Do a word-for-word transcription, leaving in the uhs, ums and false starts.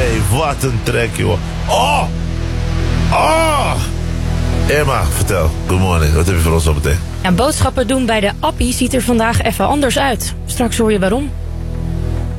Hey, wat een track, joh. Oh! Oh! Emma, vertel. Good morning. Wat heb je voor ons op meteen? Ja, boodschappen doen bij de appie ziet er vandaag even anders uit. Straks hoor je waarom.